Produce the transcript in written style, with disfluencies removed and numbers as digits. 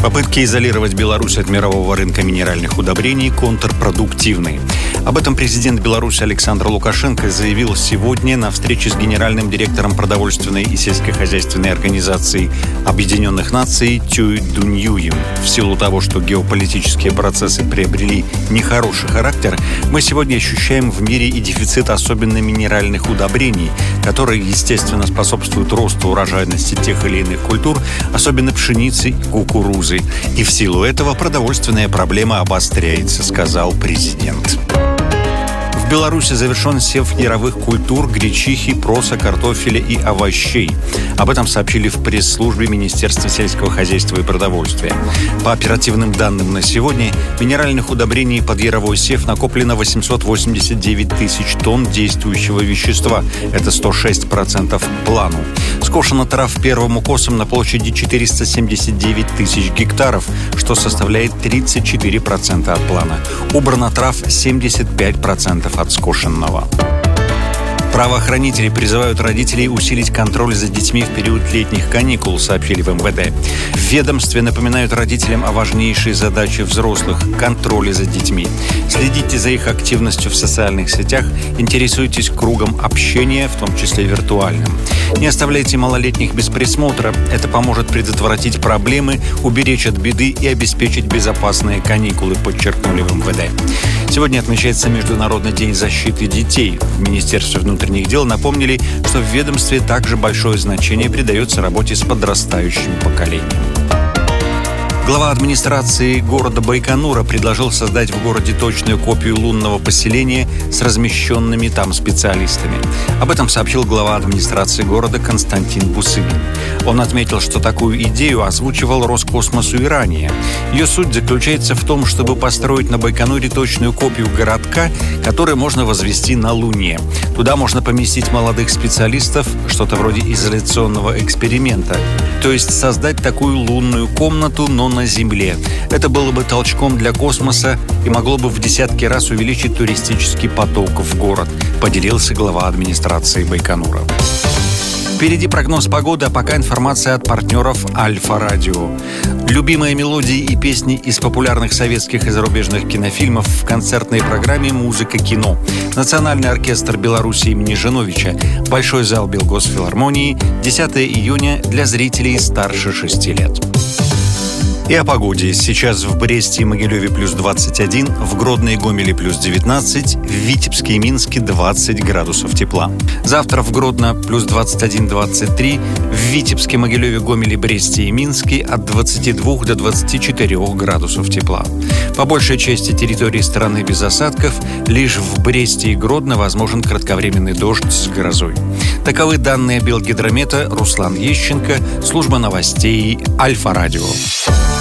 Попытки изолировать Беларусь от мирового рынка минеральных удобрений контрпродуктивны. Об этом президент Беларуси Александр Лукашенко заявил сегодня на встрече с генеральным директором продовольственной и сельскохозяйственной организации Объединенных Наций Тюй Дуньюем. В силу того, что геополитические процессы приобрели нехороший характер, мы сегодня ощущаем в мире и дефицит особенно минеральных удобрений, которые, естественно, способствуют росту урожайности тех или иных культур, особенно пшеницы и кукурузы. И в силу этого продовольственная проблема обостряется, сказал президент. В Беларуси завершен сев яровых культур гречихи, проса, картофеля и овощей. Об этом сообщили в пресс-службе Министерства сельского хозяйства и продовольствия. По оперативным данным на сегодня, минеральных удобрений под яровой сев накоплено 889 тысяч тонн действующего вещества. Это 106% к плану. Скошено трав первым укосом на площади 479 тысяч гектаров, что составляет 34% от плана. Убрано трав 75% от скошенного. Правоохранители призывают родителей усилить контроль за детьми в период летних каникул, сообщили в МВД. В ведомстве напоминают родителям о важнейшей задаче взрослых – контроле за детьми. Следите за их активностью в социальных сетях, интересуйтесь кругом общения, в том числе виртуальным. Не оставляйте малолетних без присмотра. Это поможет предотвратить проблемы, уберечь от беды и обеспечить безопасные каникулы, подчеркнули в МВД. Сегодня отмечается Международный день защиты детей. В Министерстве внутренних дел напомнили, что в ведомстве также большое значение придается работе с подрастающим поколением. Глава администрации города Байконура предложил создать в городе точную копию лунного поселения с размещенными там специалистами. Об этом сообщил глава администрации города Константин Бусыгин. Он отметил, что такую идею озвучивал Роскосмосу и ранее. Ее суть заключается в том, чтобы построить на Байконуре точную копию городка, который можно возвести на Луне. Туда можно поместить молодых специалистов, что-то вроде изоляционного эксперимента. То есть создать такую лунную комнату, но на Земле. Это было бы толчком для космоса и могло бы в десятки раз увеличить туристический поток в город, поделился глава администрации Байконура. Впереди прогноз погоды, а пока информация от партнеров Альфа-Радио. Любимые мелодии и песни из популярных советских и зарубежных кинофильмов в концертной программе «Музыка-кино». Национальный оркестр Беларуси имени Жиновича. Большой зал Белгосфилармонии. 10 июня для зрителей старше 6 лет. И о погоде. Сейчас в Бресте и Могилеве плюс 21, в Гродно и Гомеле плюс 19, в Витебске и Минске 20 градусов тепла. Завтра в Гродно плюс 21-23, в Витебске, Могилеве, Гомеле, Бресте и Минске от 22 до 24 градусов тепла. По большей части территории страны без осадков, лишь в Бресте и Гродно возможен кратковременный дождь с грозой. Таковы данные Белгидромета. Руслан Ещенко, служба новостей Альфа-Радио.